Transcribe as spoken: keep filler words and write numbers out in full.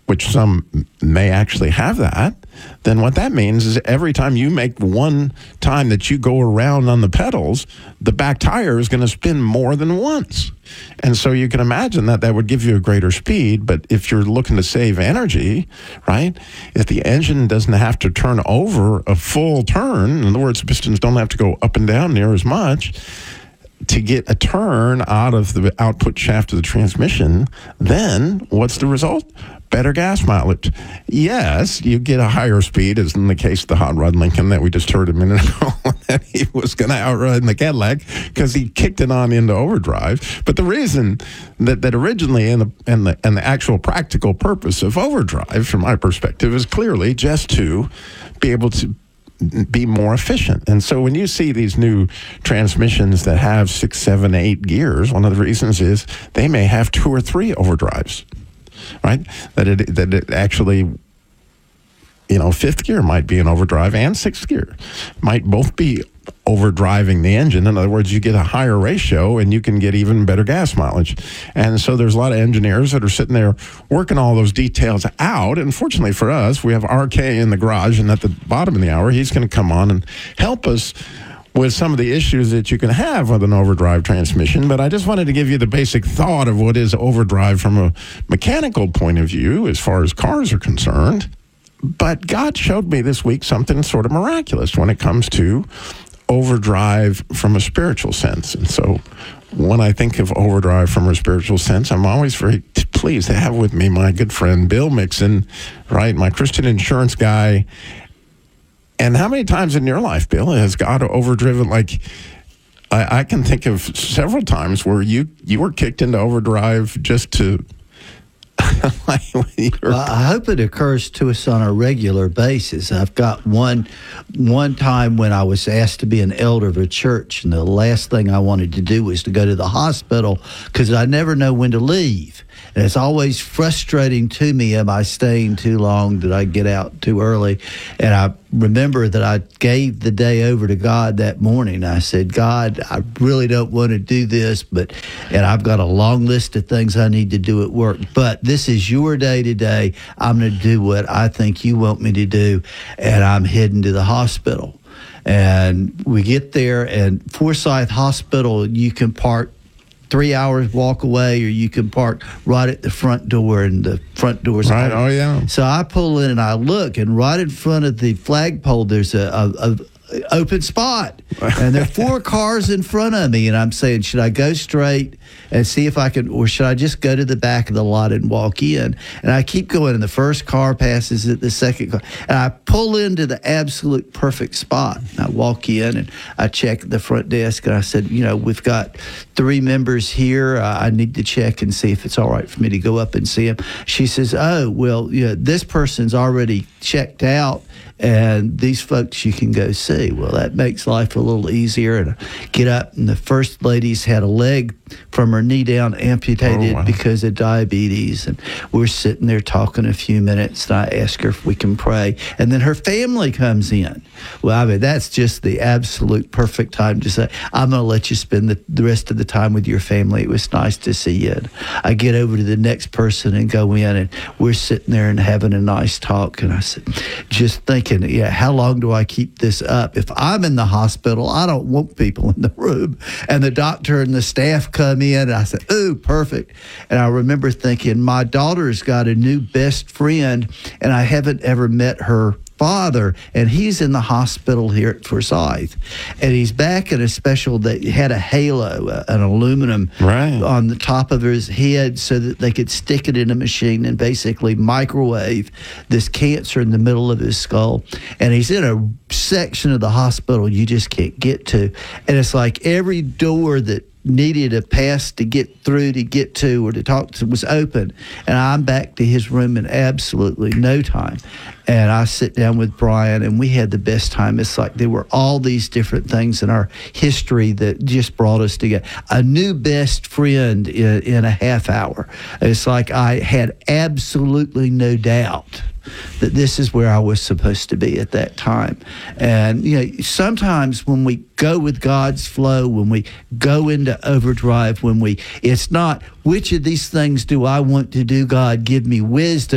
which some may actually have that, then what that means is every time you make one time that you go around on the pedals, the back tire is going to spin more than once. And so you can imagine that that would give you a greater speed. But if you're looking to save energy, right, if the engine doesn't have to turn over a full turn, in other words, the pistons don't have to go up and down near as much, to get a turn out of the output shaft of the transmission, then what's the result? Better gas mileage. Yes, you get a higher speed, as in the case of the Hot Rod Lincoln that we just heard a minute ago, that he was going to outrun the Cadillac because he kicked it on into overdrive. But the reason that, that originally and the, and, the, and the actual practical purpose of overdrive, from my perspective, is clearly just to be able to be more efficient. And so when you see these new transmissions that have six, seven, eight gears, one of the reasons is they may have two or three overdrives, right? That it that it actually, you know, fifth gear might be an overdrive and sixth gear might both be overdriving the engine. In other words, you get a higher ratio and you can get even better gas mileage. And so there's a lot of engineers that are sitting there working all those details out. And fortunately for us, we have R K in the garage, and at the bottom of the hour, he's going to come on and help us with some of the issues that you can have with an overdrive transmission. But I just wanted to give you the basic thought of what is overdrive from a mechanical point of view as far as cars are concerned. But God showed me this week something sort of miraculous when it comes to overdrive from a spiritual sense. And so when I think of overdrive from a spiritual sense, I'm always very t- pleased to have with me my good friend Bill Mixon, right, my Christian insurance guy. And how many times in your life, Bill, has God overdriven? Like, I, I can think of several times where you, you were kicked into overdrive just to... like well, I hope it occurs to us on a regular basis. I've got one one time when I was asked to be an elder of a church, and the last thing I wanted to do was to go to the hospital because I never know when to leave. And it's always frustrating to me. Am I staying too long? Did I get out too early? And I remember that I gave the day over to God that morning. I said, God, I really don't want to do this, but and I've got a long list of things I need to do at work. But this is your day today. I'm going to do what I think you want me to do, and I'm heading to the hospital. And we get there, and Forsyth Hospital, you can park three hours walk away, or you can park right at the front door, and the front door's right. open. Oh yeah. So I pull in and I look, and right in front of the flagpole, there's a, a, a open spot, and there are four cars in front of me, and I'm saying, should I go straight and see if I can, or should I just go to the back of the lot and walk in? And I keep going, and the first car passes it, the second car, and I pull into the absolute perfect spot. And I walk in, and I check the front desk, and I said, you know, we've got three members here. Uh, I need to check and see if it's all right for me to go up and see them. She says, oh, well, you know, this person's already checked out, and these folks you can go see. Well, that makes life a little easier. And I get up, and the first lady's had a leg from her knee down amputated oh, wow. because of diabetes. And we're sitting there talking a few minutes, and I ask her if we can pray. And then her family comes in. Well, I mean, that's just the absolute perfect time to say, I'm going to let you spend the, the rest of the time with your family. It was nice to see you. And I get over to the next person and go in, and we're sitting there and having a nice talk. And I said, just thinking, yeah, how long do I keep this up? If I'm in the hospital, I don't want people in the room. And the doctor and the staff come in, and I said, ooh, perfect. And I remember thinking, my daughter's got a new best friend, and I haven't ever met her father, and he's in the hospital here at Forsyth, and he's back in a special that had a halo, uh, an aluminum right. on the top of his head, so that they could stick it in a machine and basically microwave this cancer in the middle of his skull. And he's in a section of the hospital you just can't get to, and it's like every door that needed a pass to get through, to get to, or to talk to was open. And I'm back to his room in absolutely no time. And I sit down with Brian, and we had the best time. It's like there were all these different things in our history that just brought us together. A new best friend in, in a half hour. It's like I had absolutely no doubt that this is where I was supposed to be at that time. And, you know, sometimes when we go with God's flow, when we go into overdrive, when we, it's not, which of these things do I want to do, God, give me wisdom.